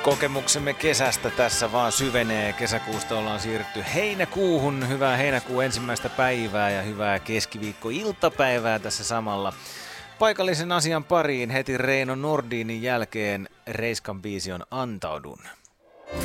Kokemuksemme kesästä tässä vaan syvenee. Kesäkuusta ollaan siirrytty heinäkuuhun. Hyvää heinäkuun ensimmäistä päivää ja hyvää keskiviikko-iltapäivää tässä samalla. Paikallisen asian pariin heti Reino Nordinin jälkeen Reiskan biisi on Antaudun.